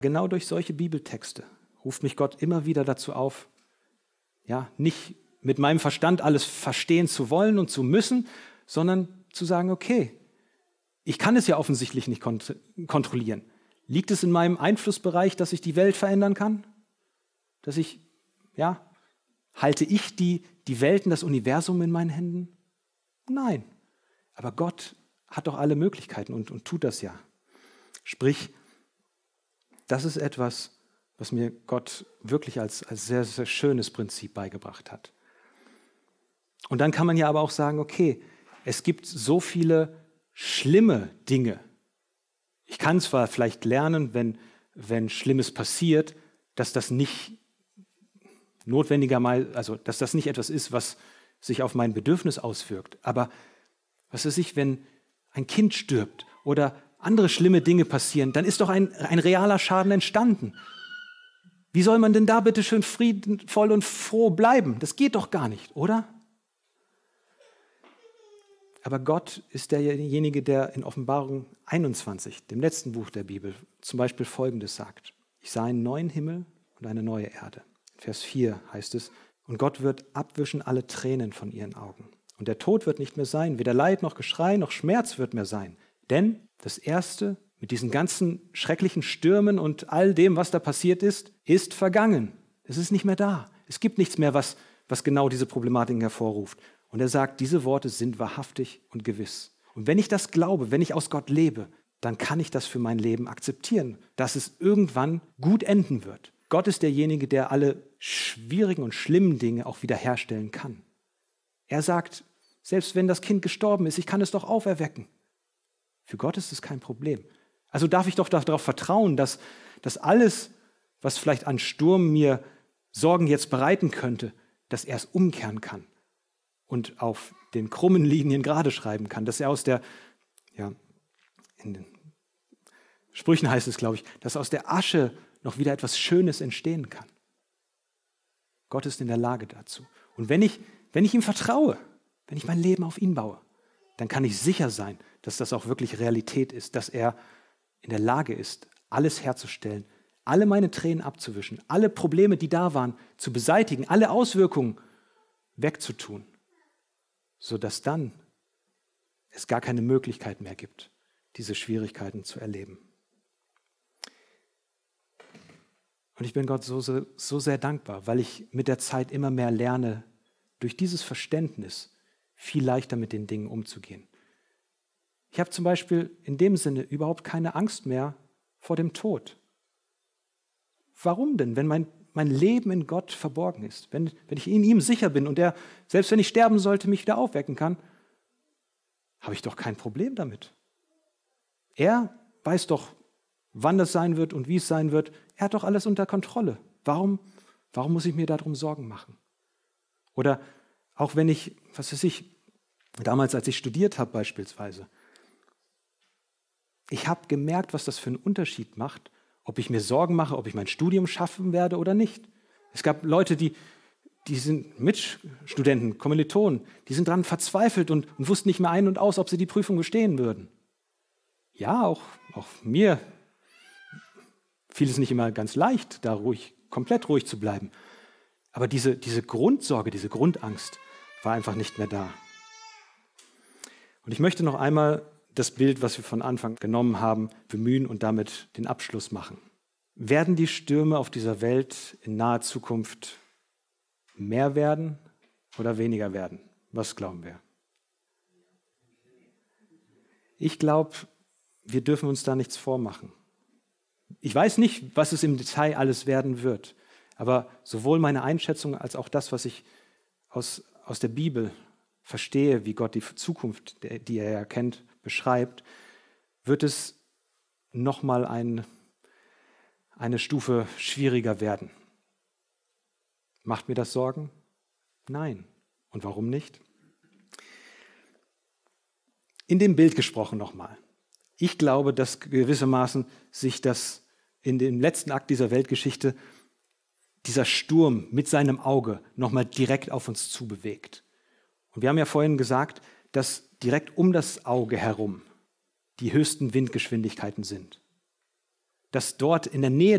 Genau durch solche Bibeltexte ruft mich Gott immer wieder dazu auf, ja, nicht mit meinem Verstand alles verstehen zu wollen und zu müssen, sondern zu sagen, okay, ich kann es ja offensichtlich nicht kontrollieren. Liegt es in meinem Einflussbereich, dass ich die Welt verändern kann? Halte ich die Welten, das Universum in meinen Händen? Nein. Aber Gott hat doch alle Möglichkeiten und tut das ja. Sprich, das ist etwas, was mir Gott wirklich als sehr, sehr schönes Prinzip beigebracht hat. Und dann kann man ja aber auch sagen, okay, es gibt so viele schlimme Dinge. Ich kann zwar vielleicht lernen, wenn Schlimmes passiert, dass das nicht dass das nicht etwas ist, was sich auf mein Bedürfnis auswirkt. Aber was weiß ich, wenn ein Kind stirbt oder andere schlimme Dinge passieren, dann ist doch ein realer Schaden entstanden. Wie soll man denn da bitte schön friedvoll und froh bleiben? Das geht doch gar nicht, oder? Aber Gott ist derjenige, der in Offenbarung 21, dem letzten Buch der Bibel, zum Beispiel Folgendes sagt. Ich sah einen neuen Himmel und eine neue Erde. Vers 4 heißt es, und Gott wird abwischen alle Tränen von ihren Augen. Und der Tod wird nicht mehr sein, weder Leid noch Geschrei noch Schmerz wird mehr sein. Denn das Erste mit diesen ganzen schrecklichen Stürmen und all dem, was da passiert ist vergangen. Es ist nicht mehr da. Es gibt nichts mehr, was genau diese Problematiken hervorruft. Und er sagt, diese Worte sind wahrhaftig und gewiss. Und wenn ich das glaube, wenn ich aus Gott lebe, dann kann ich das für mein Leben akzeptieren, dass es irgendwann gut enden wird. Gott ist derjenige, der alle schwierigen und schlimmen Dinge auch wiederherstellen kann. Er sagt, selbst wenn das Kind gestorben ist, ich kann es doch auferwecken. Für Gott ist es kein Problem. Also darf ich doch darauf vertrauen, dass alles, was vielleicht an Sturm mir Sorgen jetzt bereiten könnte, dass er es umkehren kann und auf den krummen Linien gerade schreiben kann, dass er in den Sprüchen heißt es, glaube ich, dass aus der Asche noch wieder etwas Schönes entstehen kann. Gott ist in der Lage dazu. Und wenn ich ihm vertraue, wenn ich mein Leben auf ihn baue, dann kann ich sicher sein, dass das auch wirklich Realität ist, dass er in der Lage ist, alles herzustellen, alle meine Tränen abzuwischen, alle Probleme, die da waren, zu beseitigen, alle Auswirkungen wegzutun, sodass dann es gar keine Möglichkeit mehr gibt, diese Schwierigkeiten zu erleben. Und ich bin Gott so sehr dankbar, weil ich mit der Zeit immer mehr lerne, durch dieses Verständnis viel leichter mit den Dingen umzugehen. Ich habe zum Beispiel in dem Sinne überhaupt keine Angst mehr vor dem Tod. Warum denn, wenn mein Leben in Gott verborgen ist, wenn ich in ihm sicher bin und er, selbst wenn ich sterben sollte, mich wieder aufwecken kann, habe ich doch kein Problem damit. Er weiß doch, wann das sein wird und wie es sein wird. Er hat doch alles unter Kontrolle. Warum muss ich mir darum Sorgen machen? Oder auch wenn ich, damals als ich studiert habe beispielsweise, ich habe gemerkt, was das für einen Unterschied macht, ob ich mir Sorgen mache, ob ich mein Studium schaffen werde oder nicht. Es gab Leute, die sind Mitstudenten, Kommilitonen, die sind daran verzweifelt und wussten nicht mehr ein und aus, ob sie die Prüfung bestehen würden. Ja, auch mir fiel es nicht immer ganz leicht, da komplett ruhig zu bleiben. Aber diese Grundsorge, diese Grundangst war einfach nicht mehr da. Und ich möchte noch einmal das Bild, was wir von Anfang genommen haben, bemühen und damit den Abschluss machen. Werden die Stürme auf dieser Welt in naher Zukunft mehr werden oder weniger werden? Was glauben wir? Ich glaube, wir dürfen uns da nichts vormachen. Ich weiß nicht, was es im Detail alles werden wird, aber sowohl meine Einschätzung als auch das, was ich aus der Bibel verstehe, wie Gott die Zukunft, die er ja kennt, beschreibt, wird es nochmal eine Stufe schwieriger werden. Macht mir das Sorgen? Nein. Und warum nicht? In dem Bild gesprochen nochmal. Ich glaube, dass gewissermaßen sich das in dem letzten Akt dieser Weltgeschichte, dieser Sturm mit seinem Auge nochmal direkt auf uns zubewegt. Und wir haben ja vorhin gesagt, dass direkt um das Auge herum die höchsten Windgeschwindigkeiten sind. dass dort in der Nähe